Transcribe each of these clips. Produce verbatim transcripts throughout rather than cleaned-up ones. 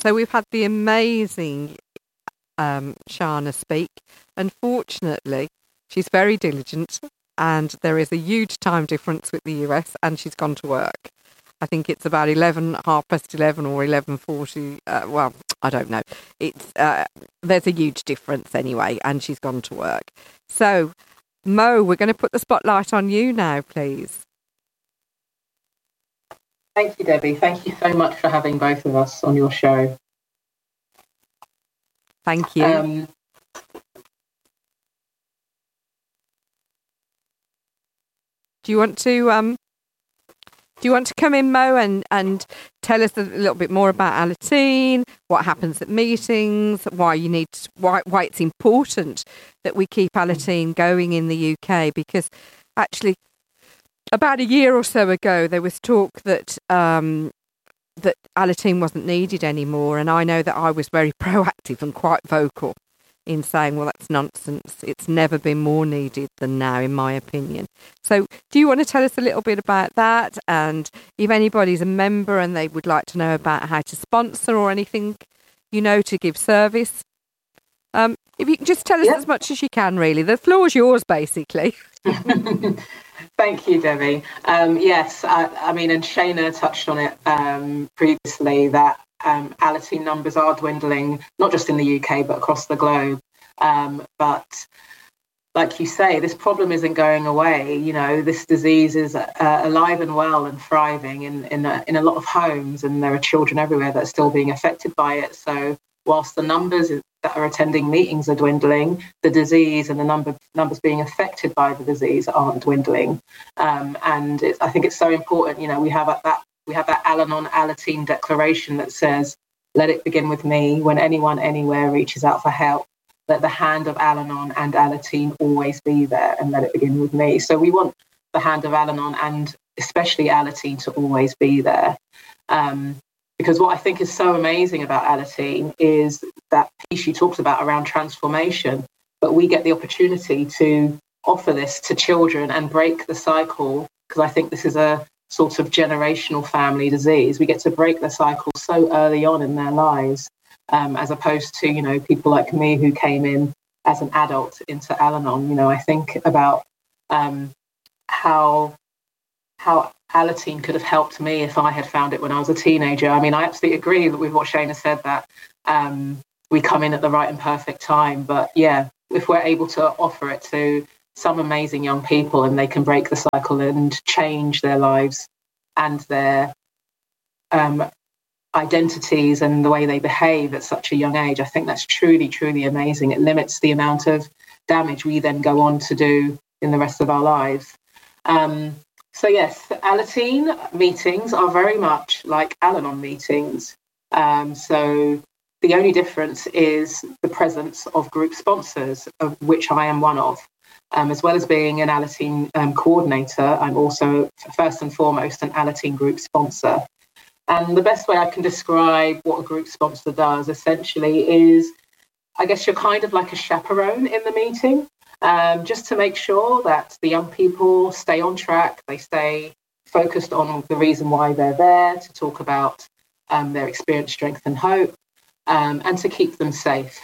So we've had the amazing um, Shana speak. Unfortunately, she's very diligent, and there is a huge time difference with the U S, and she's gone to work. I think it's about eleven, half past eleven or eleven forty. Uh, well, I don't know. It's uh, there's a huge difference anyway, and she's gone to work. So, Mo, we're going to put the spotlight on you now, please. Thank you, Debbie. Thank you so much for having both of us on your show. Thank you. Um, do you want to um, do you want to come in, Mo, and, and tell us a little bit more about Alateen, what happens at meetings, why you need to, why why it's important that we keep Alateen going in the U K? Because actually, about a year or so ago, there was talk that um, that Alateen wasn't needed anymore, and I know that I was very proactive and quite vocal in saying, well, that's nonsense. It's never been more needed than now, in my opinion. So do you want to tell us a little bit about that? And if anybody's a member and they would like to know about how to sponsor or anything, you know, to give service, um, if you can just tell us yep. as much as you can, really. The floor's yours, basically. Thank you, Debbie. Um, yes, I, I mean, and Shana touched on it um, previously, that um, Alateen numbers are dwindling, not just in the U K, but across the globe. Um, but like you say, this problem isn't going away. You know, this disease is uh, alive and well and thriving in, in, a, in a lot of homes, and there are children everywhere that are still being affected by it. So whilst the numbers that are attending meetings are dwindling, the disease and the number numbers being affected by the disease aren't dwindling. Um, and it's, I think it's so important. You know, we have that we have that Al-Anon Alateen declaration that says, "Let it begin with me. When anyone anywhere reaches out for help, let the hand of Al-Anon and Alateen always be there, and let it begin with me." So we want the hand of Al-Anon and especially Alateen to always be there. Um, Because what I think is so amazing about Alateen is that piece you talked about around transformation, but we get the opportunity to offer this to children and break the cycle, because I think this is a sort of generational family disease. We get to break the cycle so early on in their lives, um, as opposed to, you know, people like me who came in as an adult into Al-Anon. You know, I think about um, how how Alateen could have helped me if I had found it when I was a teenager. I mean, I absolutely agree with what Shana said, that um, we come in at the right and perfect time. But yeah, if we're able to offer it to some amazing young people and they can break the cycle and change their lives and their um, identities and the way they behave at such a young age, I think that's truly, truly amazing. It limits the amount of damage we then go on to do in the rest of our lives. Um, So yes, Alateen meetings are very much like Al-Anon meetings. Um, so the only difference is the presence of group sponsors, of which I am one of. Um, as well as being an Alateen um, coordinator, I'm also first and foremost an Alateen group sponsor. And the best way I can describe what a group sponsor does essentially is, I guess you're kind of like a chaperone in the meeting. Um, just to make sure that the young people stay on track, they stay focused on the reason why they're there, to talk about um, their experience, strength and hope, um, and to keep them safe.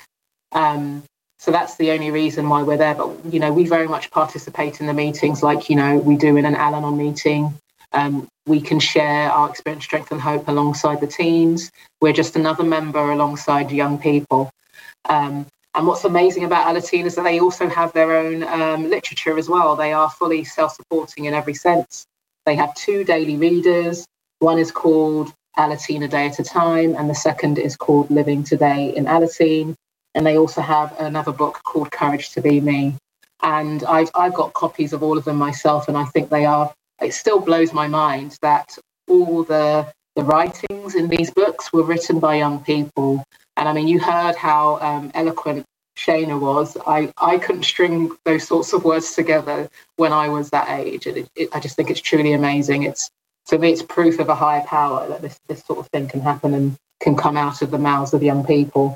Um, so that's the only reason why we're there. But, you know, we very much participate in the meetings like, you know, we do in an Al-Anon meeting. Um, we can share our experience, strength and hope alongside the teens. We're just another member alongside young people. Um, And what's amazing about Alateen is that they also have their own um, literature as well. They are fully self-supporting in every sense. They have two daily readers. One is called Alateen A Day at a Time, and the second is called Living Today in Alateen. And they also have another book called Courage to Be Me. And I've, I've got copies of all of them myself, and I think they are, it still blows my mind that all the, the writings in these books were written by young people. And I mean, you heard how um, eloquent Shana was. I, I couldn't string those sorts of words together when I was that age. And it, it, I just think it's truly amazing. It's, to me, it's proof of a higher power that this, this sort of thing can happen and can come out of the mouths of young people.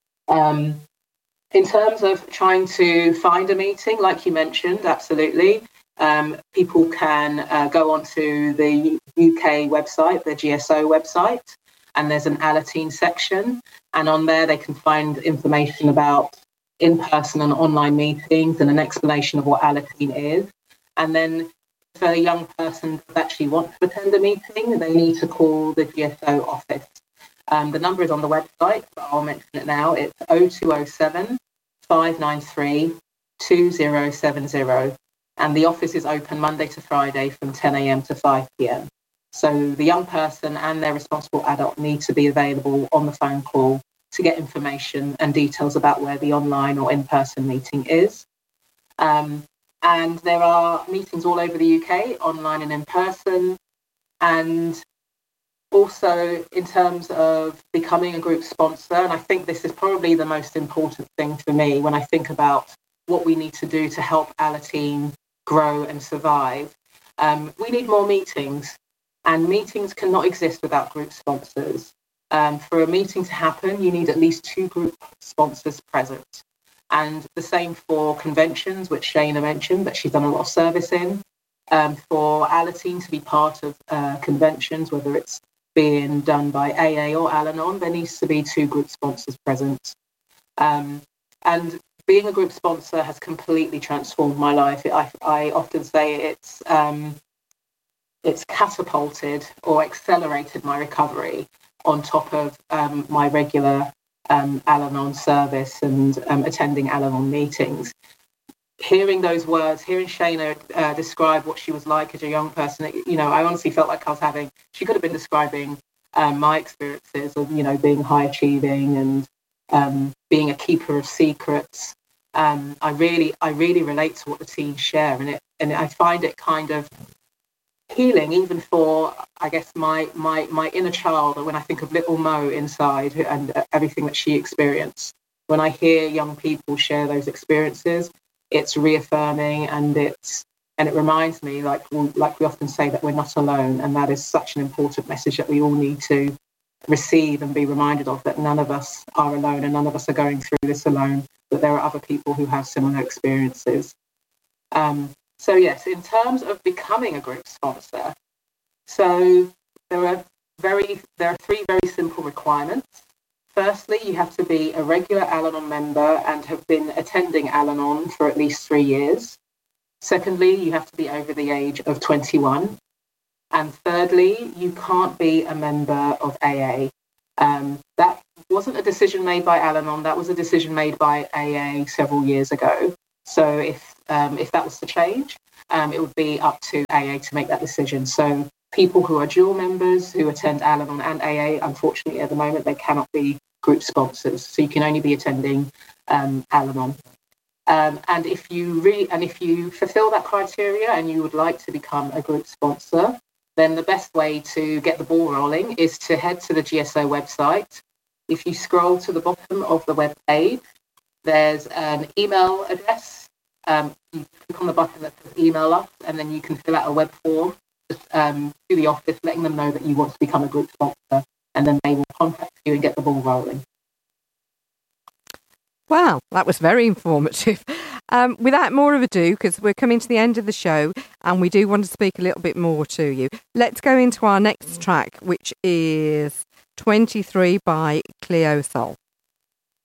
Um, in terms of trying to find a meeting, like you mentioned, absolutely. Um, people can uh, go onto the U K website, the G S O website. and there's an Alateen section. And on there, they can find information about in-person and online meetings and an explanation of what Alateen is. And then if a young person does actually want to attend a meeting, they need to call the G S O office. Um, the number is on the website, but I'll mention it now. It's oh two oh seven, five nine three, two oh seven oh. And the office is open Monday to Friday from ten a.m. to five p.m. So the young person and their responsible adult need to be available on the phone call to get information and details about where the online or in-person meeting is. Um, and there are meetings all over the U K, online and in person. And also in terms of becoming a group sponsor, and I think this is probably the most important thing for me when I think about what we need to do to help Alateen grow and survive. Um, we need more meetings, and meetings cannot exist without group sponsors. Um, for a meeting to happen, you need at least two group sponsors present. And the same for conventions, which Shana mentioned that she's done a lot of service in. Um, for Alateen to be part of uh, conventions, whether it's being done by A A or Al-Anon, there needs to be two group sponsors present. Um, and being a group sponsor has completely transformed my life. I, I often say it's um, it's catapulted or accelerated my recovery on top of um, my regular um, Al-Anon service and um, attending Al-Anon meetings. Hearing those words, hearing Shana uh, describe what she was like as a young person, it, you know, I honestly felt like I was having, she could have been describing um, my experiences of, you know, being high achieving and um, being a keeper of secrets. Um, I really, I really relate to what the teens share, and it, and I find it kind of healing, even for, I guess, my my my inner child. When I think of little Mo inside and everything that she experienced, when I hear young people share those experiences, it's reaffirming, and it's and it reminds me, like like we often say, that we're not alone, and that is such an important message that we all need to receive and be reminded of, that none of us are alone and none of us are going through this alone, that there are other people who have similar experiences. Um, so yes, in terms of becoming a group sponsor, so there are very there are three very simple requirements. Firstly, you have to be a regular Al-Anon member and have been attending Al-Anon for at least three years. Secondly, you have to be over the age of twenty-one. And thirdly, you can't be a member of A A. Um, that wasn't a decision made by Al-Anon. That was a decision made by A A several years ago. So if um, if that was to change, um, it would be up to A A to make that decision. So people who are dual members who attend Al-Anon and A A, unfortunately, at the moment, they cannot be group sponsors. So you can only be attending um, Al-Anon. Um, and if you re- and if you fulfill that criteria and you would like to become a group sponsor, then the best way to get the ball rolling is to head to the G S O website. If you scroll to the bottom of the web page, there's an email address. Um, you click on the button that says email us, and then you can fill out a web form um, to the office, letting them know that you want to become a group sponsor, and then they will contact you and get the ball rolling. Wow, that was very informative. Um, without more of ado, because we're coming to the end of the show and we do want to speak a little bit more to you, let's go into our next track, which is twenty-three by Cleo Sol.